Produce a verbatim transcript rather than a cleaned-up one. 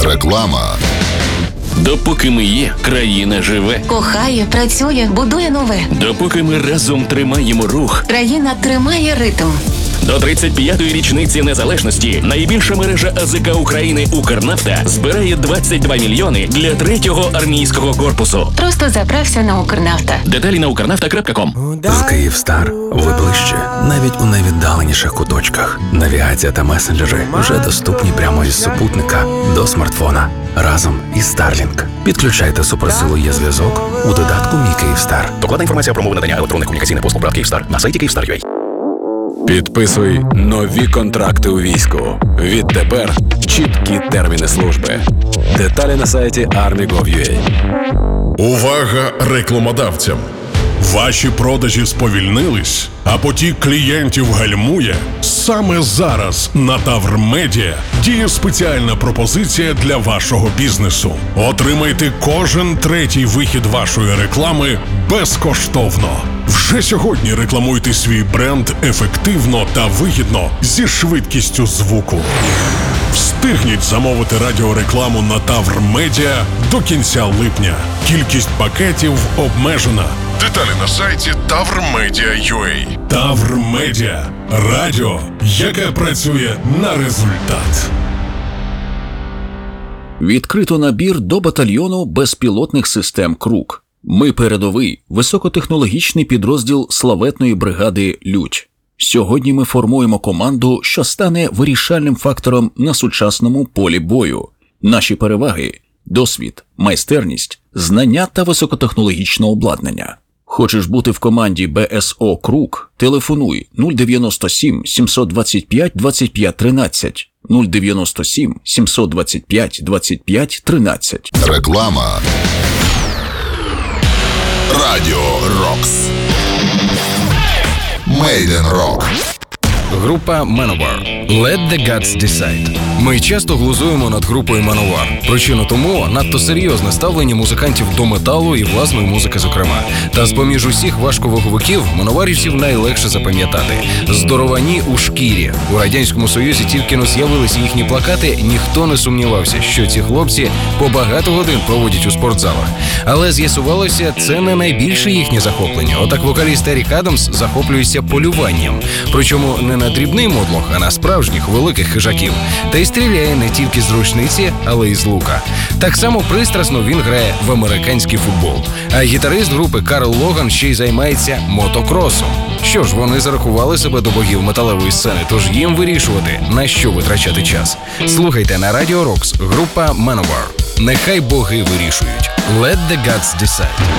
Реклама. Допоки ми є, країна живе. Кохає, працює, будує нове. Допоки ми разом тримаємо рух, країна тримає ритм. До тридцять п'ятої річниці незалежності найбільша мережа АЗК України «Укрнафта» збирає двадцять два мільйони для третього армійського корпусу. Просто заправся на «Укрнафта». Деталі на укрнафта крапка ком. З «Київстар» ви ближче, навіть у найвіддаленіших куточках. Навігація та месенджери вже доступні прямо із супутника до смартфона. Разом із Starlink. Підключайте суперсилу є зв'язок у додатку «Мій Київстар». Докладна інформація про умови надання електронних комунікаційних послуг ПРАТ «Київстар» на сайті київстар крапка ю а. Підписуй нові контракти у війську. Відтепер чіткі терміни служби. Деталі на сайті армі крапка гов крапка ю а. Увага рекламодавцям! Ваші продажі сповільнились, а потік клієнтів гальмує? Саме зараз на Тавр Медіа діє спеціальна пропозиція для вашого бізнесу. Отримайте кожен третій вихід вашої реклами безкоштовно. Вже сьогодні рекламуйте свій бренд ефективно та вигідно зі швидкістю звуку. Встигніть замовити радіорекламу на Тавр Медіа до кінця липня. Кількість пакетів обмежена. Деталі на сайті тавр медіа крапка ю а. Тавр Медіа. Радіо, яке працює на результат. Відкрито набір до батальйону безпілотних систем «Крук». Ми передовий, високотехнологічний підрозділ славетної бригади «Людь». Сьогодні ми формуємо команду, що стане вирішальним фактором на сучасному полі бою. Наші переваги – досвід, майстерність, знання та високотехнологічне обладнання. Хочеш бути в команді бе ес о «Крук»? Телефонуй нуль дев'яносто сім сімсот двадцять п'ять двадцять п'ять тринадцять, нуль дев'яносто сім сімсот двадцять п'ять двадцять п'ять тринадцять. Реклама. Радіо Рокс. Мейден Рок. Група Manowar. Let the Gods Decide. Ми часто глузуємо над групою Manowar. Причина тому надто серйозне ставлення музикантів до металу і власної музики зокрема. Та з-поміж усіх важковаговиків манowарівців найлегше запам'ятати. Здоровані у шкірі. У Радянському Союзі тільки но з'явилися їхні плакати, ніхто не сумнівався, що ці хлопці по багато годин проводять у спортзалах. Але з'ясувалося, це не найбільше їхнє захоплення. Отак вокаліст Ерік Адамс захоплюється полюванням. Причому не на дрібний мотлох, а на справжніх великих хижаків. Та й стріляє не тільки з рушниці, але й з лука. Так само пристрасно він грає в американський футбол. А гітарист групи Карл Логан ще й займається мотокросом. Що ж, вони зарахували себе до богів металевої сцени, тож їм вирішувати, на що витрачати час. Слухайте на Радіо Рокс, група Manowar. Нехай боги вирішують. Let the Gods Decide.